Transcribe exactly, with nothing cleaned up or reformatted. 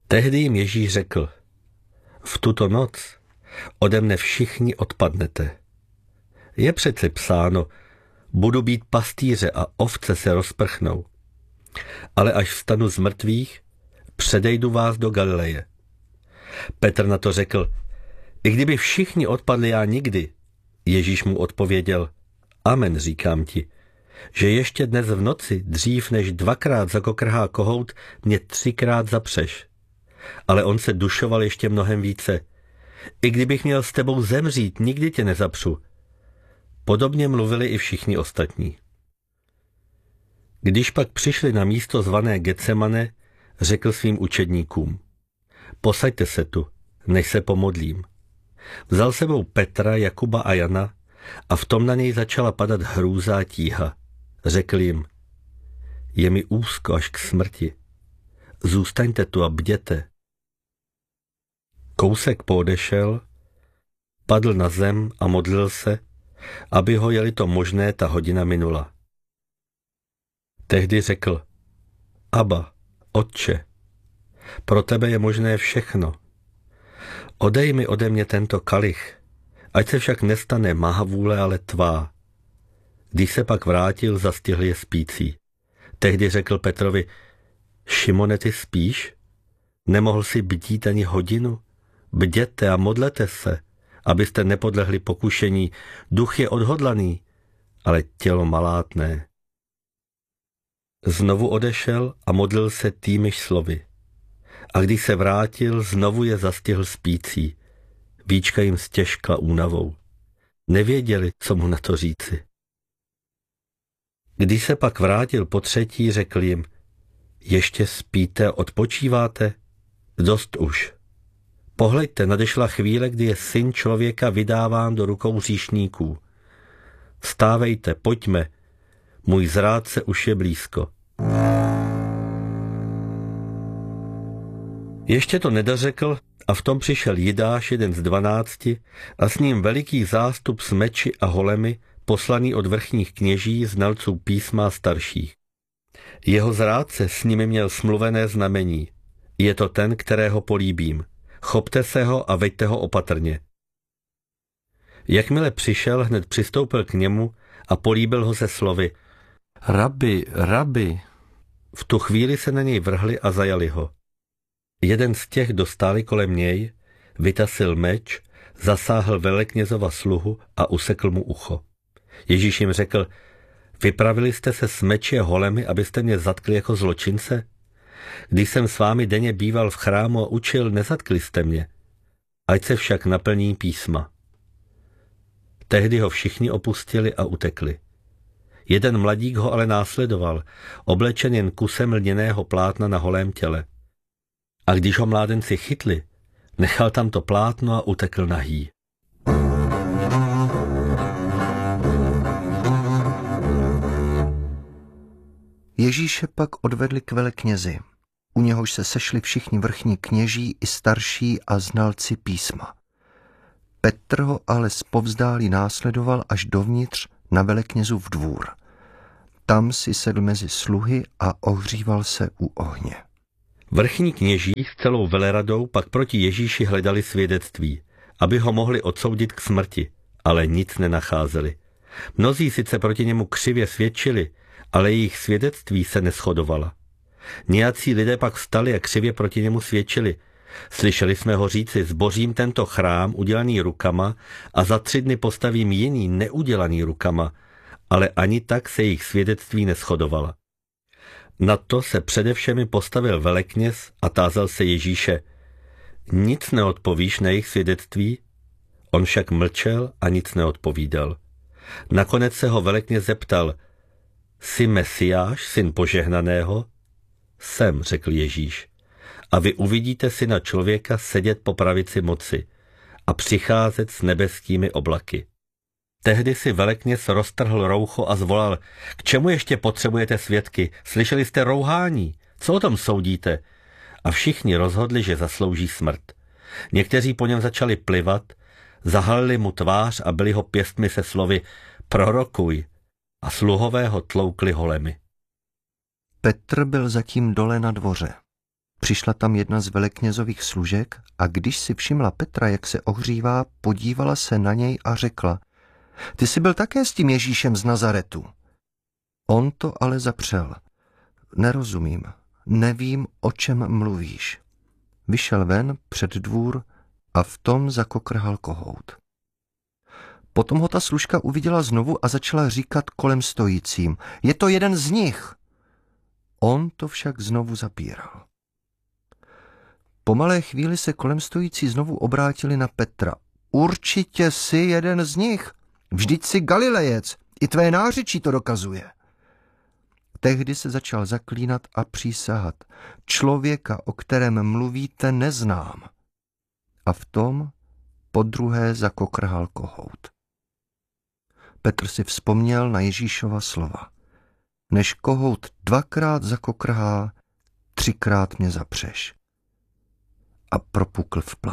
Tehdy jim Ježíš řekl: v tuto noc ode mne všichni odpadnete. Je přece psáno: budu být pastýře a ovce se rozprchnou. Ale až vstanu z mrtvých, předejdu vás do Galileje. Petr na to řekl: i kdyby všichni odpadli, já nikdy. Ježíš mu odpověděl: amen, říkám ti, že ještě dnes v noci, dřív než dvakrát zakokrhá kohout, mě třikrát zapřeš. Ale on se dušoval ještě mnohem více. I kdybych měl s tebou zemřít, nikdy tě nezapřu. Podobně mluvili i všichni ostatní. Když pak přišli na místo zvané Getsemane, řekl svým učedníkům: posaďte se tu, než se pomodlím. Vzal sebou Petra, Jakuba a Jana a v tom na něj začala padat hrůza a tíha. Řekl jim: je mi úzko až k smrti. Zůstaňte tu a bděte. Kousek poodešel, padl na zem a modlil se, aby ho, jeli to možné, ta hodina minula. Tehdy řekl: Abba, Otče, pro tebe je možné všechno. Odej mi ode mě tento kalich, ať se však nestane má vůle, ale tvá. Když se pak vrátil, zastihl je spící. Tehdy řekl Petrovi: Šimone, ty spíš? Nemohl si bdít ani hodinu? Bděte a modlete se, abyste nepodlehli pokušení. Duch je odhodlaný, ale tělo malátné. Znovu odešel a modlil se týmiž slovy. A když se vrátil, znovu je zastihl spící. Víčka jim stěžkla únavou. Nevěděli, co mu na to říci. Když se pak vrátil po třetí, řekl jim: ještě spíte, odpočíváte? Dost už. Pohleďte, nadešla chvíle, kdy je syn člověka vydáván do rukou hříšníků. Vstávejte, pojďme, můj zrádce už je blízko. Ještě to nedořekl a v tom přišel Jidáš, jeden z dvanácti, a s ním veliký zástup s meči a holemi, poslaný od vrchních kněží, znalců písma a starších. Jeho zrádce s nimi měl smluvené znamení. Je to ten, kterého políbím. Chopte se ho a veďte ho opatrně. Jakmile přišel, hned přistoupil k němu a políbil ho se slovy: Rabi, rabi. V tu chvíli se na něj vrhli a zajali ho. Jeden z těch, kdo stáli kolem něj, vytasil meč, zasáhl veleknězova sluhu a usekl mu ucho. Ježíš jim řekl: vypravili jste se s meči a holemi, abyste mě zatkli jako zločince? Když jsem s vámi denně býval v chrámu a učil, nezatkli jste mě. Ať se však naplní písma. Tehdy ho všichni opustili a utekli. Jeden mladík ho ale následoval, oblečen jen kusem lněného plátna na holém těle. A když ho mládenci chytli, nechal tam to plátno a utekl nahý. Ježíše pak odvedli k veleknězi. U něhož se sešli všichni vrchní kněží i starší a znalci písma. Petr ho ale zpovzdálí následoval až dovnitř na veleknězův dvůr. Tam si sedl mezi sluhy a ohříval se u ohně. Vrchní kněží s celou veleradou pak proti Ježíši hledali svědectví, aby ho mohli odsoudit k smrti, ale nic nenacházeli. Mnozí sice proti němu křivě svědčili, ale jejich svědectví se neshodovala. Nějací lidé pak vstali a křivě proti němu svědčili. Slyšeli jsme ho říci: zbořím tento chrám udělaný rukama a za tři dny postavím jiný neudělaný rukama, ale ani tak se jejich svědectví neshodovala. Na to se především postavil velekněz a tázal se Ježíše: nic neodpovíš na jejich svědectví? On však mlčel a nic neodpovídal. Nakonec se ho velekněz zeptal: jsi Mesiáš, syn požehnaného? Jsem, řekl Ježíš, a vy uvidíte syna člověka sedět po pravici moci a přicházet s nebeskými oblaky. Tehdy si velekněz roztrhl roucho a zvolal: k čemu ještě potřebujete svědky? Slyšeli jste rouhání? Co o tom soudíte? A všichni rozhodli, že zaslouží smrt. Někteří po něm začali plivat, zahalili mu tvář a byli ho pěstmi se slovy: prorokuj, a sluhové ho tloukli holemi. Petr byl zatím dole na dvoře. Přišla tam jedna z veleknězových služek a když si všimla Petra, jak se ohřívá, podívala se na něj a řekla: Ty jsi byl také s tím Ježíšem z Nazaretu. On to ale zapřel. Nerozumím, nevím, o čem mluvíš. Vyšel ven před dvůr a v tom zakokrhal kohout. Potom ho ta služka uviděla znovu a začala říkat kolem stojícím: Je to jeden z nich. On to však znovu zapíral. Po malé chvíli se kolem stojící znovu obrátili na Petra. Určitě jsi jeden z nich. Vždyť jsi Galilejec. I tvé nářečí to dokazuje. Tehdy se začal zaklínat a přísahat: Člověka, o kterém mluvíte, neznám. A v tom podruhé zakokrhal kohout. Petr si vzpomněl na Ježíšova slova: Než kohout dvakrát zakokrhá, třikrát mě zapřeš. A propukl v plach.